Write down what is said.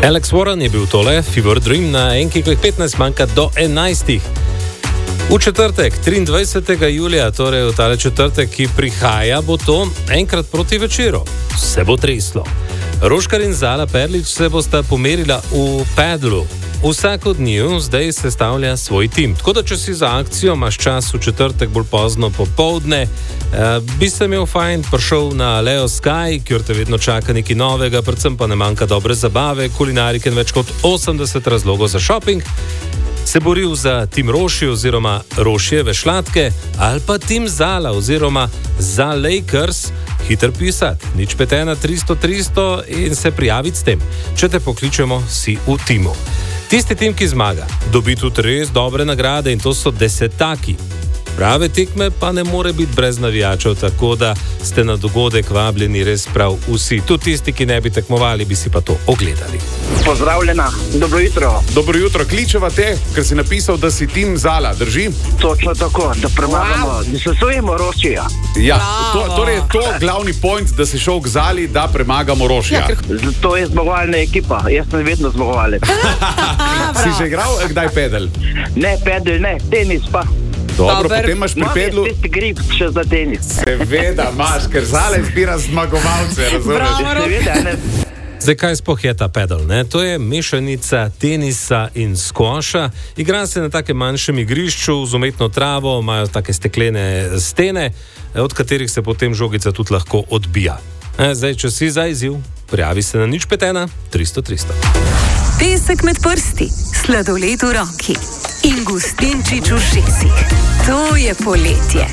Alex Warren je bil tole, Fever Dream na enki, ko jih 15 manjka do 11. V četrtek, 23. julija, torej v tale četrtek, ki prihaja, bo to enkrat proti večeru. Se bo treslo. Roškar in Zala Perlič se bosta pomerila v pedlu. Vsak od njiju zdaj sestavlja svoj tim. Tako da, če si za akcijo imaš čas v četrtek bolj pozno popoldne, bi se imel fajn prišel na Leo Sky, kjer te vedno čaka nekaj novega, predvsem pa ne manjka dobre zabave, kulinarike in več kot 80 razlogov za šoping. Se boril za tim Roši oziroma Rošijeve šlatke ali pa tim Zala oziroma za Lakers, hiter pisati, nič petena 300 in se prijaviti s tem. Če te pokličemo, si v timu. Tisti tim, ki zmaga, dobi tudi res dobre nagrade in to so desetaki. Prave tekme pa ne more biti brez navijačev, tako da ste na dogodek vabljeni res prav vsi. Tudi tisti, ki ne bi tekmovali, bi si pa to ogledali. Pozdravljena, dobro jutro. Dobro jutro, kličeva te, ker si napisal, da si tim Zala, drži? Točno tako, da premagamo, da se sojemo Rošija. Ja, torej je to glavni point, da si šel k Zali, da premagamo Rošija. To je zmagovalna ekipa, jaz sem vedno zmagovalec. Si že igral kdaj pedel? Ne, pedel ne, tenis pa. Dobro, potem imaš pri pedlu... Imam tisti grip še za tenis. Seveda imaš, ker Zala izbira zmagovalce, razumeš? Seveda, ne. Zdaj, kaj sploh je ta pedal, ne? To je mešanica tenisa in skvoša. Igra se na takem manjšem igrišču z umetno travo, imajo take steklene stene, od katerih se potem žogica tudi lahko odbija. Zdaj, če si za izziv, prijavi se na nič petena 300. Pesek med prsti, sladoled v roki in gostinčič v šesih. To je poletje.